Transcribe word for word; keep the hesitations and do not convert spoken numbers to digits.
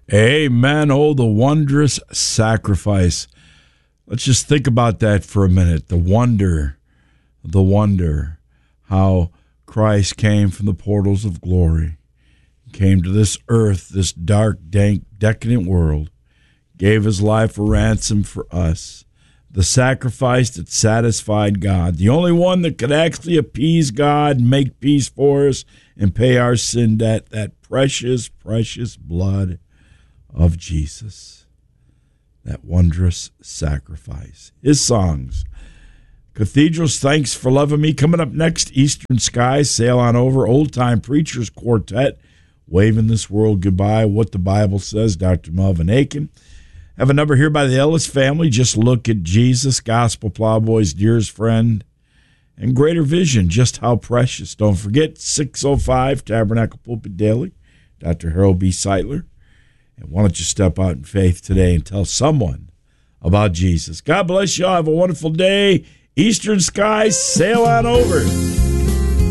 Amen. Oh, the wondrous sacrifice. Let's just think about that for a minute. The wonder, the wonder, how Christ came from the portals of glory, came to this earth, this dark, dank, decadent world, gave his life a ransom for us. The sacrifice that satisfied God, the only one that could actually appease God, make peace for us, and pay our sin debt, that precious, precious blood of Jesus, that wondrous sacrifice. His songs, Cathedrals, Thanks for Loving Me. Coming up next, Eastern Skies, Sail On Over, Old Time Preachers Quartet, Waving This World Goodbye, What the Bible Says, Doctor Melvin Aiken. Have a number here by the Ellis family, Just Look at Jesus, Gospel Plowboys, Dearest Friend, and Greater Vision, Just How Precious. Don't forget, six oh five, Tabernacle Pulpit Daily, Doctor Harold B. Seitler. And why don't you step out in faith today and tell someone about Jesus. God bless you all. Have a wonderful day. Eastern Skies, sail on over.